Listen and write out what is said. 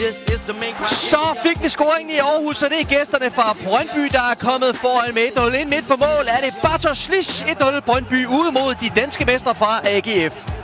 Så fik vi scoringen i Aarhus, og det er gæsterne fra Brøndby, der er kommet foran med 1-0. Ind midt for mål er det Bartosz Slisz 1-0 Brøndby ude mod de danske mestre fra AGF.